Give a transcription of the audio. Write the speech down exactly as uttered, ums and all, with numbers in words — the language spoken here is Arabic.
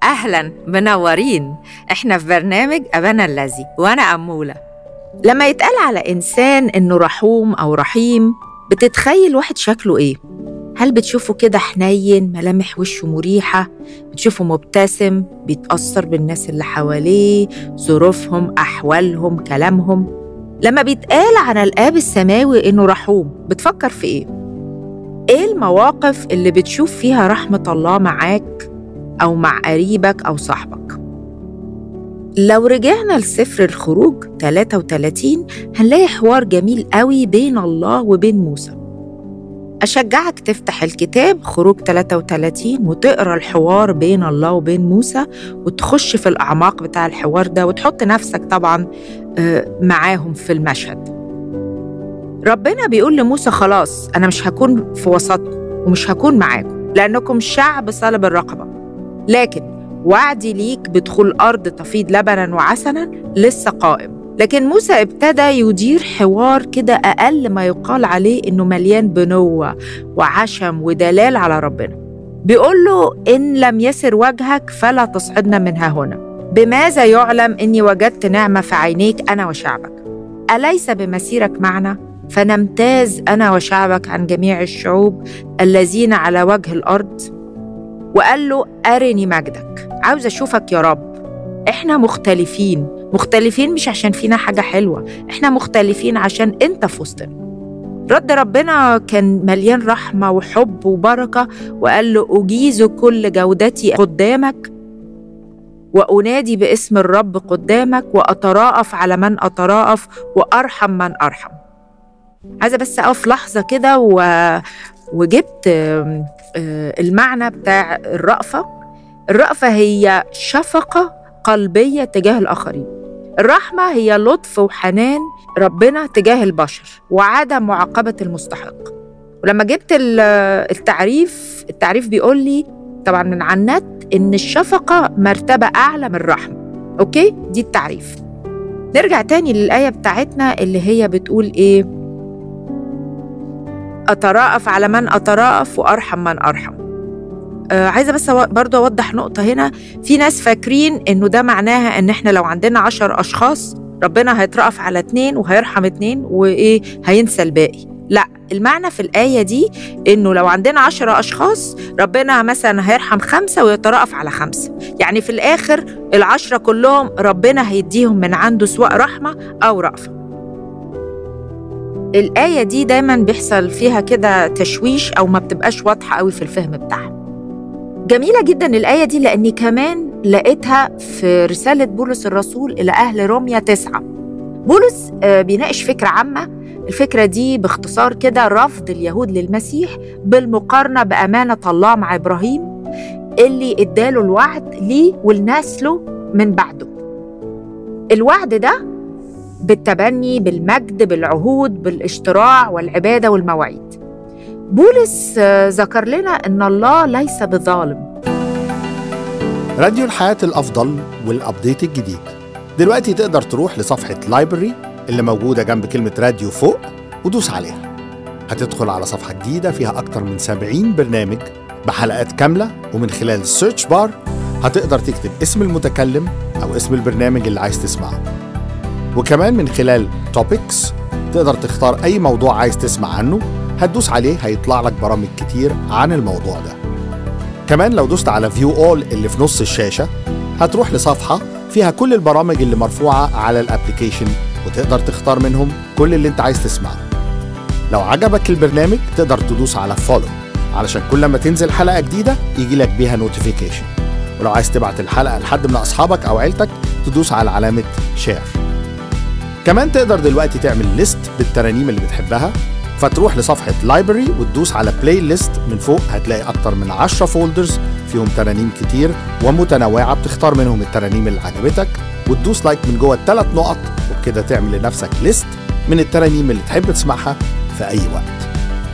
أهلاً، منورين. إحنا في برنامج أبانا الذي، وأنا أمولة. لما يتقال على إنسان إنه رحوم أو رحيم، بتتخيل واحد شكله إيه؟ هل بتشوفه كده حنين، ملامح وشه مريحة، بتشوفه مبتسم، بيتأثر بالناس اللي حواليه، ظروفهم، أحوالهم، كلامهم؟ لما بيتقال عن الآب السماوي إنه رحوم، بتفكر في إيه؟ إيه المواقف اللي بتشوف فيها رحمة الله معاك أو مع قريبك أو صاحبك؟ لو رجعنا لسفر الخروج ثلاثة وثلاثين هنلاقي حوار جميل قوي بين الله وبين موسى. أشجعك تفتح الكتاب خروج ثلاثة وثلاثين وتقرأ الحوار بين الله وبين موسى، وتخش في الأعماق بتاع الحوار ده، وتحط نفسك طبعاً معاهم في المشهد. ربنا بيقول لموسى خلاص أنا مش هكون في وسطكم ومش هكون معاكم لأنكم شعب صلب الرقبة، لكن وعدي ليك بدخول أرض تفيض لبناً وعسلاً لسه قائم. لكن موسى ابتدى يدير حوار كده أقل ما يقال عليه إنه مليان بنوة وعشم ودلال على ربنا. بيقول له إن لم يسر وجهك فلا تصعدنا منها هنا. بماذا يعلم إني وجدت نعمة في عينيك أنا وشعبك؟ أليس بمسيرك معنا فنمتاز أنا وشعبك عن جميع الشعوب الذين على وجه الأرض؟ وقال له أرني مجدك، عاوز أشوفك يا رب. إحنا مختلفين، مختلفين مش عشان فينا حاجة حلوة، إحنا مختلفين عشان أنت في وسطنا. رد ربنا كان مليان رحمة وحب وبركة، وقال له أجيز كل جودتي قدامك، وأنادي باسم الرب قدامك، وأتراءف على من أتراءف، وأرحم من أرحم. عايزة بس أقف لحظة كده و... وجبت المعنى بتاع الرأفة. الرأفة هي شفقة قلبية تجاه الآخرين. الرحمة هي لطف وحنان ربنا تجاه البشر وعدم معاقبة المستحق. ولما جبت التعريف التعريف بيقول لي طبعا من على النت إن الشفقة مرتبة أعلى من الرحمة. أوكي؟ دي التعريف. نرجع تاني للآية بتاعتنا اللي هي بتقول إيه؟ أتراءف على من أتراءف وأرحم من أرحم. آه عايزة بس برضو أوضح نقطة هنا. في ناس فاكرين إنه ده معناها إن إحنا لو عندنا عشر أشخاص ربنا هيترأف على اتنين وهيرحم اتنين وإيه هينسى الباقي. لا، المعنى في الآية دي إنه لو عندنا عشر أشخاص ربنا مثلا هيرحم خمسة ويترأف على خمسة، يعني في الآخر العشرة كلهم ربنا هيديهم من عنده سواء رحمة أو رأفة. الآية دي دايما بيحصل فيها كده تشويش أو ما بتبقاش واضحة قوي في الفهم بتاعها. جميلة جدا الآية دي لأني كمان لقيتها في رسالة بولس الرسول إلى أهل روميا تسعة. بولس بيناقش فكرة عامة. الفكرة دي باختصار كده رفض اليهود للمسيح بالمقارنة بأمانة الله مع إبراهيم اللي اداله الوعد ليه ولنسله من بعده. الوعد ده بالتبني، بالمجد، بالعهود، بالاشتراع والعبادة والمواعيد. بولس ذكر لنا إن الله ليس بظالم. راديو الحياة الأفضل والأبديت الجديد. دلوقتي تقدر تروح لصفحة لايبرري اللي موجودة جنب كلمة راديو فوق ودوس عليها. هتدخل على صفحة جديدة فيها أكتر من سبعين برنامج بحلقات كاملة، ومن خلال السيرش بار هتقدر تكتب اسم المتكلم أو اسم البرنامج اللي عايز تسمعه. وكمان من خلال توبكس تقدر تختار أي موضوع عايز تسمع عنه، هتدوس عليه هيطلع لك برامج كتير عن الموضوع ده. كمان لو دوست على فيو اول اللي في نص الشاشة هتروح لصفحة فيها كل البرامج اللي مرفوعة على الابليكيشن، وتقدر تختار منهم كل اللي انت عايز تسمعه. لو عجبك البرنامج تقدر تدوس على فولو علشان كل ما تنزل حلقة جديدة يجي لك بيها نوتيفيكيشن. ولو عايز تبعت الحلقة لحد من أصحابك أو عيلتك تدوس على علامة شير. كمان تقدر دلوقتي تعمل ليست بالترانيم اللي بتحبها، فتروح لصفحة لايبرري وتدوس على بلاي ليست. من فوق هتلاقي أكتر من عشرة فولدرز فيهم ترانيم كتير ومتنوعة، بتختار منهم الترانيم اللي عجبتك وتدوس لايك من جوه الثلاث نقط، وبكده تعمل لنفسك ليست من الترانيم اللي تحب تسمعها في أي وقت.